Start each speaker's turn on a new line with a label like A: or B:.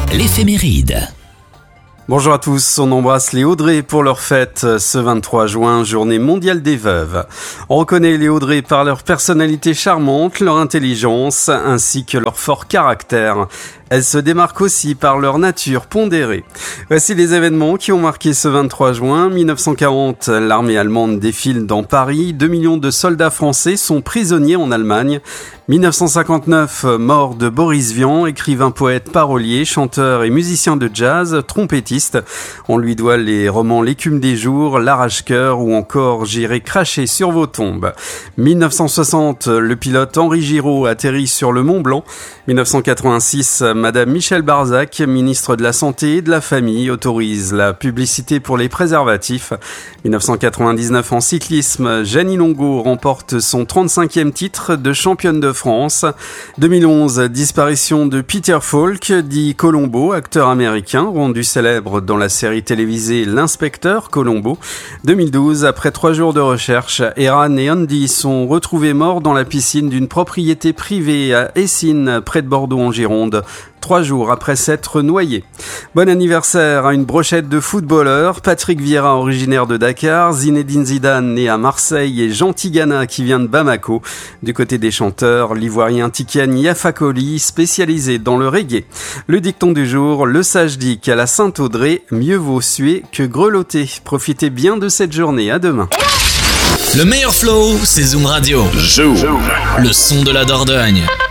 A: l'éphéméride.
B: Bonjour à tous, on embrasse les Audrey pour leur fête ce 23 juin, journée mondiale des veuves. On reconnaît les Audrey par leur personnalité charmante, leur intelligence ainsi que leur fort caractère. Elles se démarquent aussi par leur nature pondérée. Voici les événements qui ont marqué ce 23 juin. 1940, l'armée allemande défile dans Paris. 2 millions de soldats français sont prisonniers en Allemagne. 1959, mort de Boris Vian, écrivain, poète, parolier, chanteur et musicien de jazz, trompettiste. On lui doit les romans L'écume des jours, L'arrache-cœur ou encore J'irai cracher sur vos tombes. 1960, le pilote Henri Giraud atterrit sur le Mont Blanc. 1986, Madame Michèle Barzac, ministre de la Santé et de la Famille, autorise la publicité pour les préservatifs. 1999, en cyclisme, Jeanine Longo remporte son 35e titre de championne de France. 2011, disparition de Peter Falk, dit Columbo, acteur américain, rendu célèbre dans la série télévisée L'inspecteur Columbo. 2012, après 3 jours de recherche, Eran et Andy sont retrouvés morts dans la piscine d'une propriété privée à Essines, près de Bordeaux en Gironde. 3 jours après s'être noyé. Bon anniversaire à une brochette de footballeurs. Patrick Vieira, originaire de Dakar. Zinedine Zidane, né à Marseille. Et Jean Tigana, qui vient de Bamako. Du côté des chanteurs, l'ivoirien Tikian Yafakoli, spécialisé dans le reggae. Le dicton du jour, le sage dit qu'à la Saint-Audrey, mieux vaut suer que grelotter. Profitez bien de cette journée. À demain.
A: Le meilleur flow, c'est Zoom Radio. Zoom. Le son de la Dordogne.